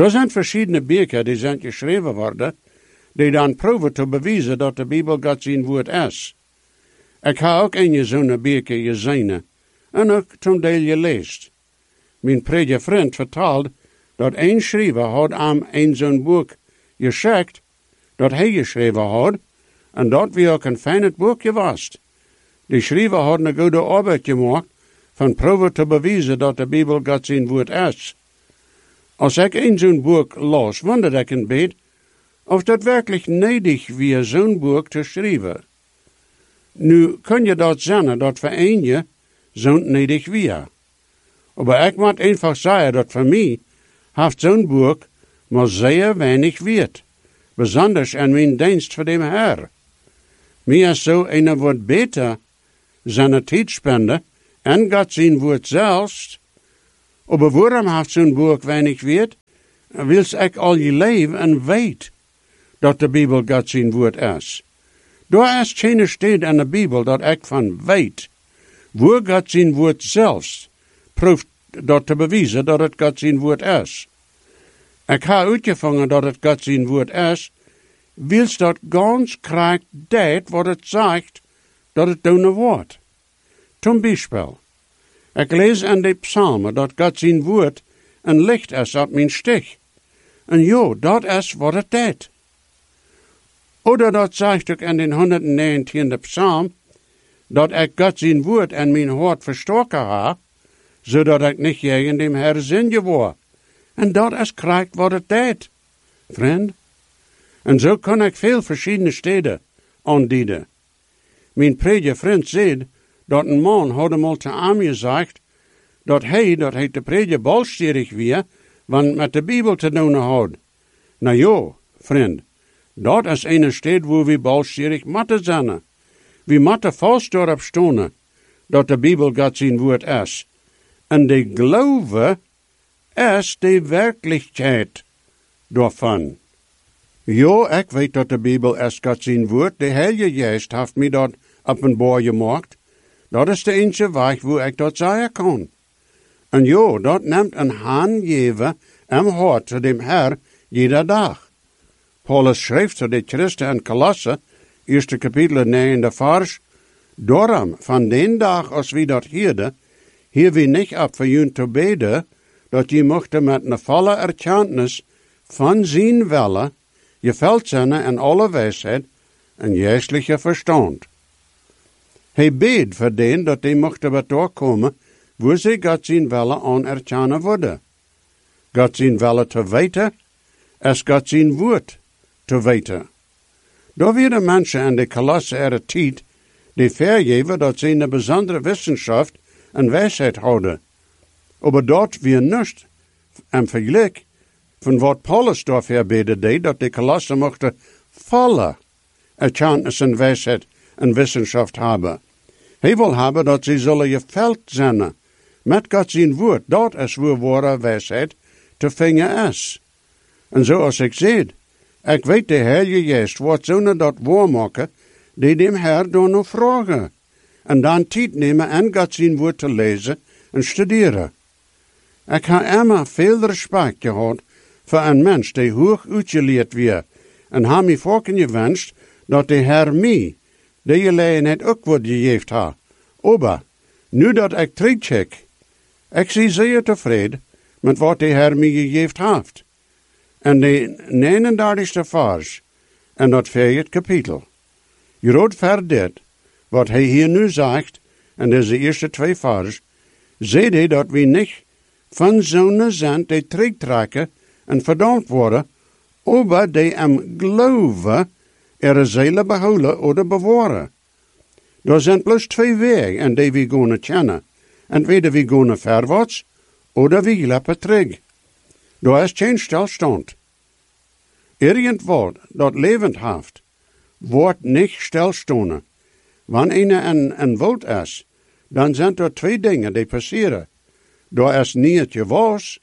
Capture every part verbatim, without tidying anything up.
Er zijn verschillende Bücher, die zijn geschreven worden, die dan proeven te bewijzen dat de Bijbel God zijn woord is. Ik heb ook een zo'n Bücher gezien, en ook toen deel je leest. Mijn prediger vriend vertelt dat een schrijver had aan een zo'n boek geschickt, dat hij geschreven had, en dat weer ook een fijn boekje was. Die schrijver had een goede arbeid gemaakt, van proeven te bewijzen dat de Bijbel God zijn woord is. Als ik een zo'n boek las, wonderde ik een beetje, of dat werkelijk nedig was zo'n boek te schrijven. Nu kun je dat zeggen dat voor een je zo'n nedig was. Maar ik moet einfach zeggen dat voor mij heeft zo'n boek maar zeer weinig weet, besonders in mijn dienst voor de Heer. Mij is zo een wat beter zijn tijd spenden en God zijn woord zelfs. Maar waarom heeft zo'n boek weinig weet? Wils ik al je leven en weet dat de Bijbel God zijn woord is. Daar is geen steed in de Bijbel dat ik van weet, waar God zijn woord zelfs proeft dat te bewijzen dat het God zijn woord is. Ik heb uitgevangen dat het God zijn woord is, wils dat ganz krijgt dat wat het zegt, dat het doen wordt. Zum Beispiel, ik lees in de psalmen dat God zijn woord een licht is op mijn stich. En jo, dat is wat het deed. Oder dat zegt ook in de honderdnegentiende psalm, dat ik God zijn woord in mijn hart verstoken heb, zodat ik niet tegen dem Herr zinje word. En dat is krijgt wat het deed, vriend. En zo kan ik veel verschillende steden aandienen. Mijn prediger vriend zei dat een man had hem al te aan gezegd dat hij, dat hij te prediger balstierig was, want met de Bijbel te doen had. Nou ja, vriend, dat is een stad waar we balstierig moeten zijn. We moeten vast erop staan dat de Bijbel God zijn woord is. En de geloven is de werkelijkheid daarvan. Ja, ik weet dat de Bijbel is God zijn woord. De Heilige Geest heeft mij dat openbaar gemaakt. Dat is de enige weg waar ik dat zeggen kan. En ja, dat neemt een handgeven en hart te dem Herr jeder dag. Paulus schreef zu de Christen in Kolosse, eerste kapitel negende vers, daarom, van den dag als we dat hielden, hier we niet op voor jullie te beden, dat je mochten met een volle erkenntnis van zijn wille, je veld zijn in alle wijsheid en geestelijke verstand. Hij beed voor den dat die mochten wat doorkomen, waar ze God zijn wille aan erkennen worden. God zijn wille te weten, is God zijn woord te weten. Daar werden mensen in de Kolosse er tijd die vergeven dat ze een bijzondere wetenschap en wijsheid houden. Maar dat weer niet en vergelijk van wat Paulus daar verbeden deed, dat de Kolosse mochten volle erkenntnis en wijsheid en wetenschap hebben. Hij wil hebben dat ze zullen geveld zijn met God zijn woord. Dat is waar ware wijsheid te vinden is. En zoals ik zei, ik weet de Heilige Geest wordt zo'n dat waarmaken, die dem Herr door nog vragen. En dan tijd nemen en God zijn woord te lezen en studeren. Ik heb immer veel respect gehad voor een mens die hoog uitgeleerd werd. En heb me voorken gewenst dat de Herr mij, die gelegenheid ook wat gegeven had. Maar, nu dat ik terugkijk, ik zie zeer tevreden met wat de Herr mij gegeven heeft. En de negenendertigste vers, en dat vierde kapitel. Je rood ver dit, wat hij hier nu zegt, en deze eerste twee vers, zei hij dat we niet van zo'n zend die terugtrekken en verdampt worden, maar die hem geloven, er zielen behouden of bewaren. Er zijn plus twee wegen en die we gaan kennen. Entweder we gaan verwaarts, of we lopen terug. Daar is geen stilstand. Irgendwat dat levend heeft, wordt niet stilstaan. Wanneer een, een wild is, dan zijn er twee dingen die passeren. Daar is niet het gewas,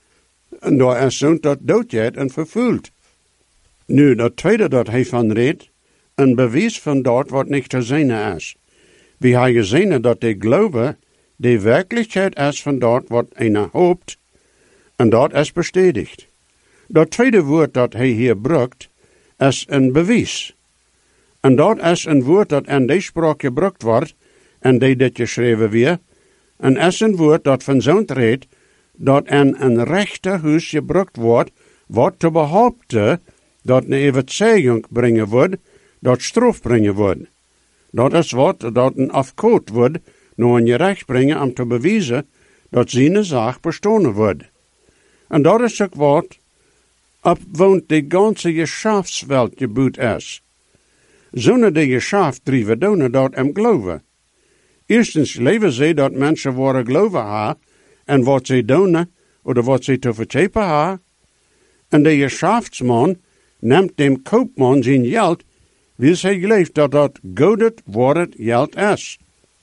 en daar is zo'n dat doodjeet en vervult. Nu, dat tweede dat hij van redt, een bewijs van dat wat niet te zien is. We hebben gezien dat de geloven de werkelijkheid is van dat wat een hoopt, en dat is bestätigt. Dat tweede woord dat hij hier gebruikt, is een bewijs. En dat is een woord dat in die spraak gebruikt wordt, en die dit geschreven weer, en is een woord dat van zo'n redt, dat in een rechterhuis gebruikt wordt, wat te behaupten, dat een overtuiging brengen wordt, dat straf brengen wordt. Dat is wat dat een afkoot wordt, naar een gerecht brengen om te bewijzen, dat zijn zaak bestonen wordt. En dat is ook wat op woont de ganze geschäftswelt gebouwd is. Zonder de geschäft drijven doen dat hem geloven. Eerstens leven ze dat mensen worden geloven ha, en wat ze doen, of wat ze te verchepen ha. En de geschäftsman neemt dem koopman zijn geld, wil zij gelooft dat dat godet woord geld is.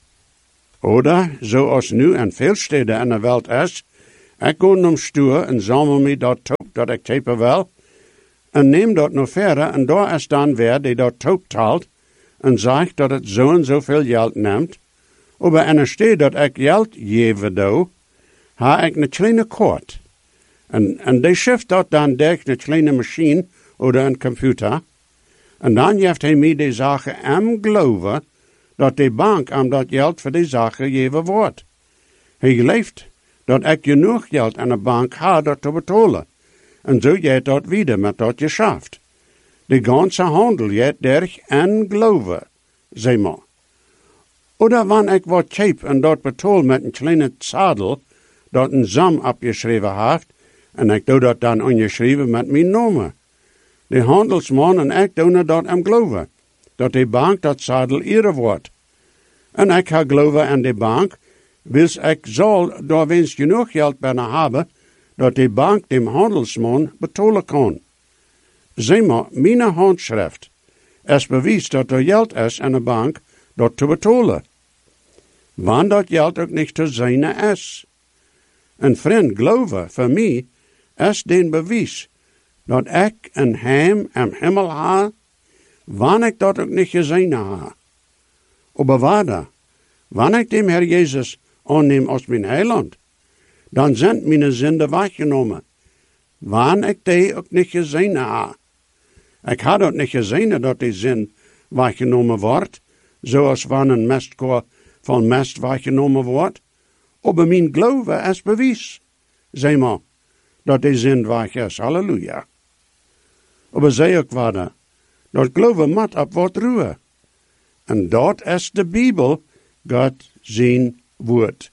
Oder, zoals nu in veel steden in de wereld is, ik ga om stoer en zamel me dat toop dat ik chepen wil, en neem dat nog verder, en daar is dan weer die dat toop taalt, en zegt dat het zo en zoveel geld neemt, maar in een stad dat ik geld geven doe, ha ik een kleine kort. En, en die schift dat dan durch een kleine machine oder een computer, en dan heeft hij mij die zaken am geloven, dat de bank am dat geld voor die zaken geven wordt. Hij gelooft dat ik genoeg geld aan de bank ha dat te betalen. En zo gaat dat wieder met dat geschäft. De ganze handel gaat durch en geloven, zeg maar. Oder wanneer ik wat cheap en dat betaal met een kleine zadel, dat een zam opgeschreven heeft, en ik doe dat dan ongeschreven met mijn naam. De handelsman en ik doen dat hem geloven, dat de bank dat zadel ihre wordt. En ik ga geloven aan de bank, wils ik zal daar wens genoeg geld bijna hebben, dat de bank dem handelsman betalen kan. Zeg maar, mijn handschrift is bewijs dat er geld is aan de bank dat te betalen. Wanneer dat geld ook niet te zijn is. Een vriend geloven, voor mij, is den bewijs dat ik een heim am hemel ha, wanneer ik dat ook niet gezien ha. Maar waarde, wanneer ik dem Herr Jezus aanneem als mijn heiland, dan zijn mijn zinden weggenomen. Wanneer ik die ook niet gezien ha. Ik had ook niet gezien dat die zin weggenomen wordt, zoals wanneer een mestkoor van mest weggenomen wordt. Maar mijn geloven is bewijs, zeg maar, dat die zin weg is. Halleluja. Maar zei ook waarde, dat geloven moet op wat ruwen. En dat is de Bijbel, God zijn woord.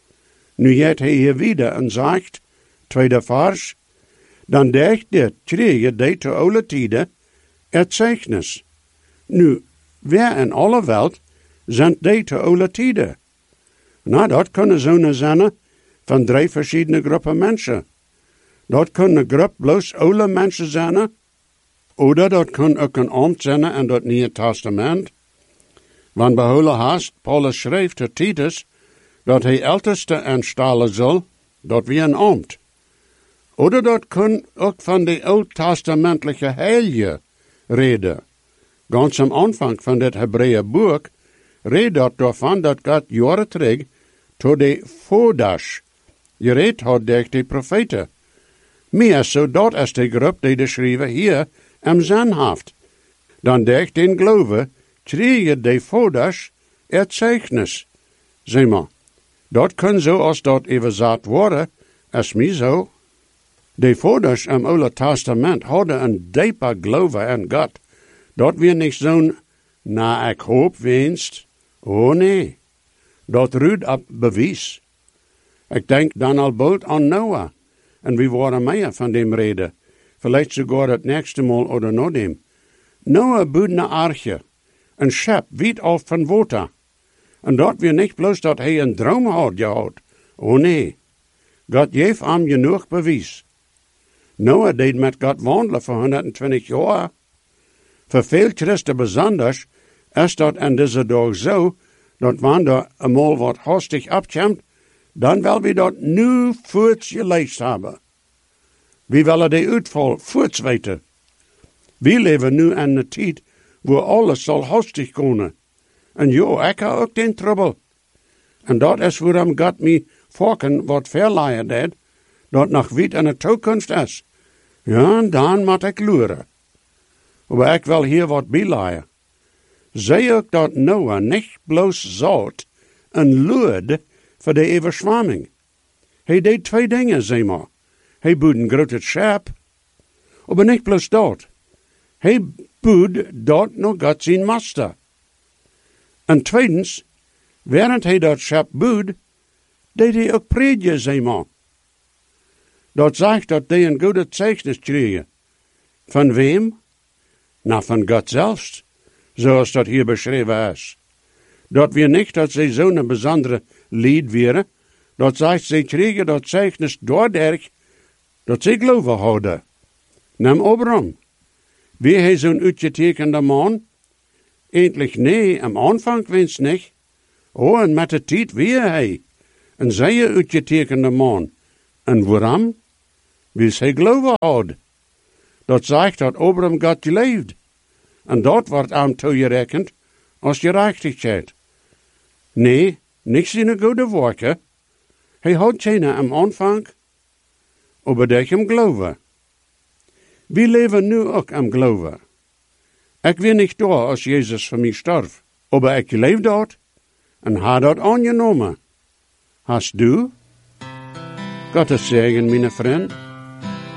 Nu gaat hij hier weer en zegt, tweede vers, dan dacht dit, kreeg die te alle tijden het zeichnis. Nu, wer in alle wereld zijn die te alle tijden? Nou, dat kunnen zo'n zijn van drie verschillende groepen mensen. Dat kan een groep bloos alle mensen zijn, oder dat kan ook een ambt zijn in dat Nieuwe Testament. Want behouden haast, Paulus schreef tot Titus, dat hij älteste aanstellen zal, dat wie een ambt. Oder dat kan ook van de oud-testamentelijke heilige reden. Ganz am Anfang van dit Hebreeën boek redt dat daarvan dat God jaren terug tot de voordags gereed had durch de profeten. Meer zo dat is de groep die de schrijver hier am zin heeft. Dan durch den geloven kreeg de voordags het zeichnis. Zeg maar, dat kan zo als dat overzet worden, is mij zo. De voordags am Oude Testament hadden een dieper geloven aan God. Dat weer niet zo'n, na ik hoop winst. Oh nee, dat ruidt op bewijs. Ik denk dan al bald aan Noah. En we worden meer van dem reden. Vielleicht sogar het nächste Mal oder noch dem. Noah bouwde een arche. Een schep, weit af van water. En dat weer niet bloos dat hij een droom had gehad. Oh nee, God geeft hem genoeg bewijs. Noah deed met God wandelen voor honderdtwintig jaar. Voor veel Christen besonders is dat in deze dag zo, dat wanneer er eenmaal wat hastig opkomt, dan wil we dat nu voorts gelezen hebben. We willen de uitval voorts weten. We leven nu in een tijd waar alles zal hastig komen. En ja, ik heb ook den trouble. En dat is waarom God mij vorken wat verleihen deed, dat nog weit in de toekomst is. Ja, en dan moet ik luren. Maar ik wil hier wat bijleien. Zei ook dat Noah niet bloos zout en luurde voor de overschwamming. Hij deed twee dingen, zeg maar. Hij bood een groot schep, maar niet bloos dat. Hij bood dat nog God zijn master. En tweedens, während hij dat schep bood, deed hij ook predje, zeg maar. Dat zegt dat hij een goede zeichnis kregen. Van wem? Nou, van God zelfs, zoals dat hier beschreven is. Dat we niet dat zij zo'n bijzondere lied waren, dat zegt zij kregen dat zeichnis doordat dat zij geloven hadden. Neem Abraham. Wie hij zo'n uitgetekende man? Eindelijk nee, am aanvang wens niet. Oh, en met de tijd wie hij. Een zeer uitgetekende man. En waarom? Wie hij geloven had. Dat zegt dat Abraham God geleefd. En dat wordt aan toegerekend als gerechtigheid. Nee, niet zijn goede werken. Hij had geen am aanvang, maar dat hem geloven. We leven nu ook am geloven. Ik ben niet daar als Jezus voor mij stierf, maar ik leef dat en had dat aangenomen. Hast du? Gottes zegen, mijn vriend.